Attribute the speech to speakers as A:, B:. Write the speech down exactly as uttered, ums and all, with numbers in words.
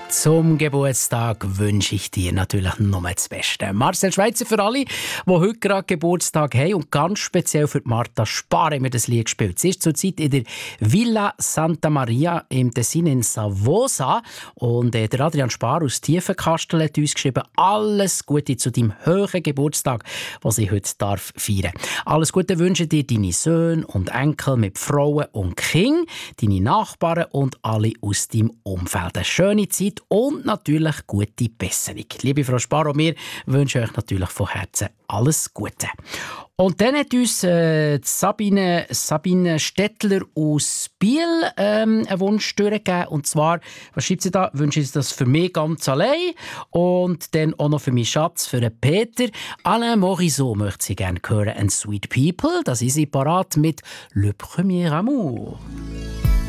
A: Zum Geburtstag wünsche ich dir natürlich nur das Beste. Marcel Schweitzer für alle, die heute gerade Geburtstag haben und ganz speziell für Martha Spar haben wir das Lied gespielt. Sie ist zurzeit in der Villa Santa Maria im Tessin in Savosa und äh, der Adrian Spar aus Tiefenkastel hat uns geschrieben, alles Gute zu deinem hohen Geburtstag, den sie heute darf feiern. Alles Gute wünschen dir deine Söhne und Enkel mit Frauen und Kindern, deine Nachbarn und alle aus deinem Umfeld. Eine schöne Zeit und natürlich gute Besserung. Liebe Frau Spar, wir wünschen euch natürlich von Herzen alles Gute. Und dann hat uns äh, Sabine, Sabine Stettler aus Biel ähm, einen Wunsch durchgegeben. Und zwar, was schreibt sie da? Wünsche ich das für mich ganz allein und dann auch noch für meinen Schatz, für den Peter. Alain Morisot möchte sie gerne hören. And Sweet People, das ist sie parat mit Le Premier Amour.